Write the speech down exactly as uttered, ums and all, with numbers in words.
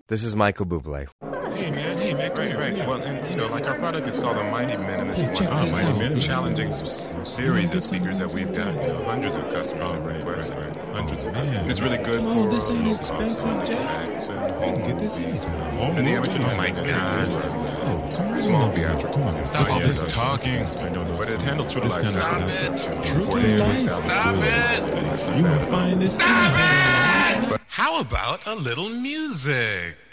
This is Michael Bublé. Hey man, hey man, right, right. Well, and you know, like our product is called the Mighty Minimus Hey, check one. this Oh, out. Mighty challenging s- series of speakers that we've got. You know, hundreds of customers have requested. Hundreds of customers. Man. It's really good Come on, for this ain't low expensive, cost Jack. effects and I home can get this movies. anytime. And the original. Oh my God. Oh, come on. Small over. theatrical. Come on. Stop all Yeah, this those- talking. I know those. But it handles true to This life. kind of stuff. stuff. True to forty-eight life. Stop it. You won't find this anywhere. How about a little music?